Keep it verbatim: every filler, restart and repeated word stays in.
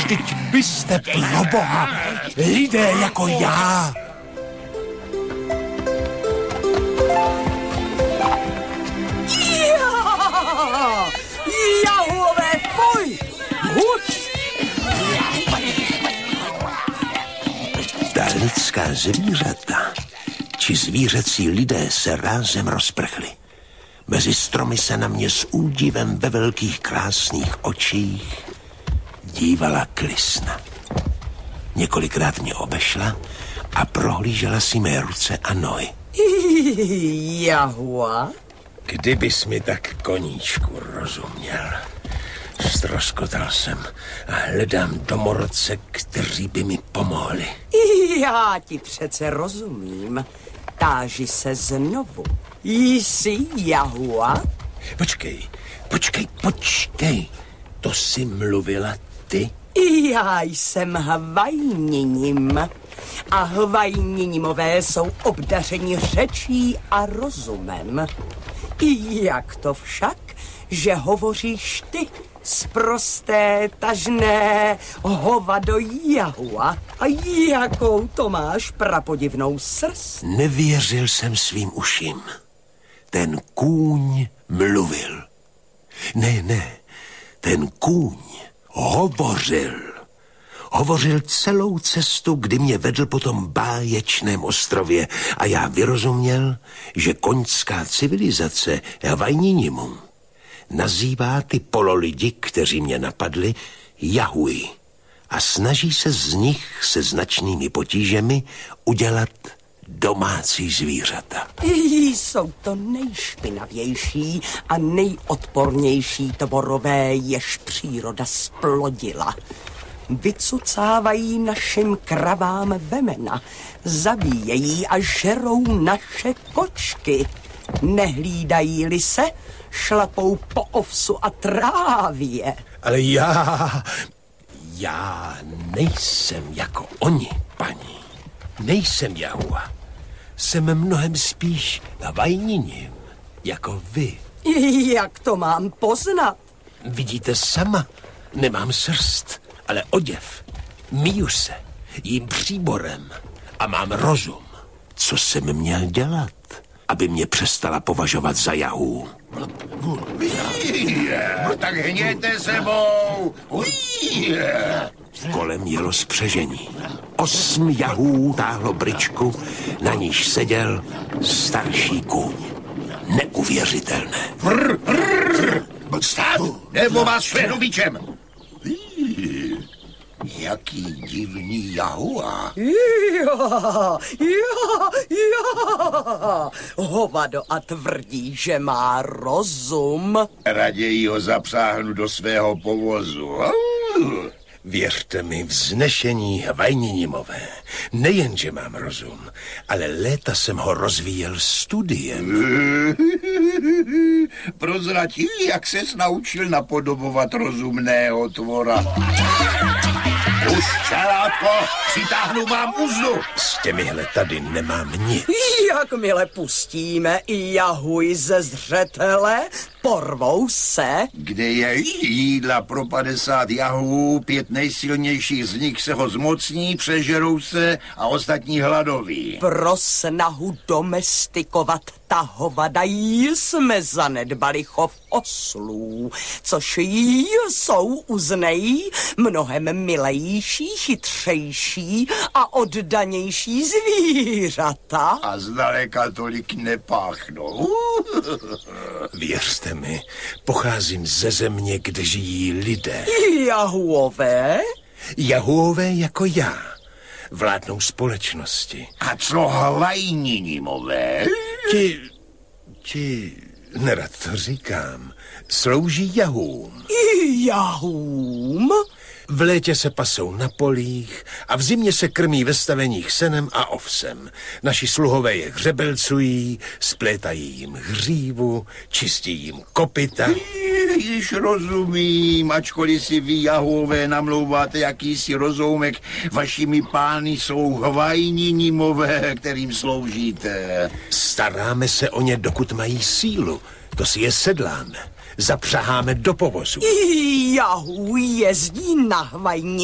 Vždyť byste pro boha lidé jako já. Jahové, fuj! Huč! Ta lidská zvířata, či zvířecí lidé se rázem rozprchli. Mezi stromy se na mě s údivem ve velkých krásných očích dívala Klisna. Několikrát mě obešla a prohlížela si mé ruce a nohy. Jahua? Kdybys mi tak, koníčku, rozuměl. Stroskotal jsem a hledám domorodce, kteří by mi pomohli. Já ti přece rozumím. Táži se znovu. Jsi Jahua? Počkej, počkej, počkej. To jsi mluvila ty? Já jsem Hvajninim. A Hvajninimové jsou obdařeni řečí a rozumem. Jak to však, že hovoříš ty, sprosté, tažné hovado Jahua? A jakou to máš prapodivnou srst? Nevěřil jsem svým uším. Ten kůň mluvil. Ne, ne, ten kůň hovořil. Hovořil celou cestu, kdy mě vedl po tom báječném ostrově a já vyrozuměl, že koňská civilizace Hvajninimů nazývá ty pololidi, kteří mě napadli, Jahuji a snaží se z nich se značnými potížemi udělat domácí zvířata. Jsou to nejšpinavější a nejodpornější tvorové, jež příroda splodila. Vycucávají našim kravám vemena, zabíjejí a žerou naše kočky. Nehlídají-li se, šlapou po ovsu a trávě. Ale já, já nejsem jako oni, paní. Nejsem Jahua. Jsem mnohem spíš Hvajninim, jako vy. Jak to mám poznat? Vidíte sama, nemám srst, ale oděv. Míju se, jím příborem a mám rozum. Co jsem měl dělat, aby mě přestala považovat za Jahu? Tak hněte sebou! Kolem jelo spřežení. Osm Jahů táhlo bryčku, na níž seděl starší kůň. Neuvěřitelné. Brr, brr. Stát, nebo vás švehnu bičem. Jaký divný Jahua. Jo, jo, jo. Hovado a tvrdí, že má rozum. Raději ho zapsáhnu do svého povozu. Věřte mi, vznešení Hvajninimové. Nejenže mám rozum, ale léta jsem ho rozvíjel studiem. Prozratí, jak ses naučil napodobovat rozumného tvora. Už, čelátko, přitáhnu vám uzdu. S těmihle tady nemám nic. Jakmile pustíme i Jahuji ze zřetele, porvou se. Kde je jídla pro padesát Jahů, pět nejsilnějších z nich se ho zmocní, přežerou se a ostatní hladoví. Pro snahu domestikovat ta hovada jsme zanedbali chov oslů, což jí jsou, uznej, mnohem milejší, chytřejší a oddanější zvířata. A zdaleka tolik nepáchnou. Věřte mi, pocházím ze země, kde žijí lidé. Jahuové? Jahuové jako já. Vládnou společnosti. A co Hvajninimové? Ti, ti, nerad to říkám, slouží Jahům. Jahům? V létě se pasou na polích a v zimě se krmí ve staveních senem a ovsem. Naši sluhové je hřebelcují, splétají jim hřívu, čistí jim kopyta. Již rozumím, ačkoliv si vy Jahové namlouváte jakýsi rozoumek, vašimi pány jsou Hvajninimové, kterým sloužíte. Staráme se o ně, dokud mají sílu. To si je sedláme. Zapřaháme do povozu. Jahu jezdí na Hvajni